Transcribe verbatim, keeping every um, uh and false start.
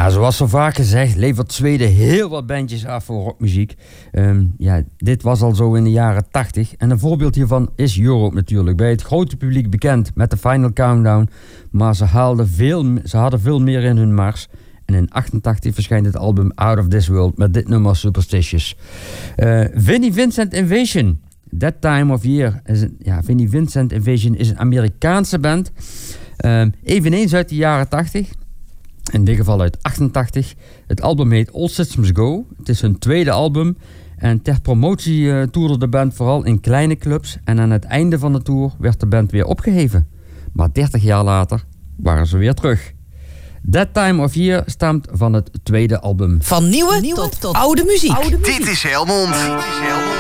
Ja, zoals zo vaak gezegd, levert Zweden heel wat bandjes af voor rockmuziek. Um, ja, dit was al zo in de jaren tachtig. En een voorbeeld hiervan is Europe natuurlijk. Bij het grote publiek bekend met de Final Countdown. Maar ze, haalden veel, ze hadden veel meer in hun mars. En in achtentachtig verschijnt het album Out of This World met dit nummer Superstitious. Uh, Vinnie Vincent Invasion. That Time of Year. Is een, ja, Vinnie Vincent Invasion is een Amerikaanse band. Uh, eveneens uit de jaren tachtig. In dit geval uit achtentachtig. Het album heet All Systems Go. Het is hun tweede album. En ter promotie uh, toerde de band vooral in kleine clubs. En aan het einde van de tour werd de band weer opgeheven. Maar dertig jaar later waren ze weer terug. That Time of Year stamt van het tweede album. Van nieuwe, nieuwe tot, tot oude muziek. Oude muziek. Dit is Helmond. Dit is Helmond.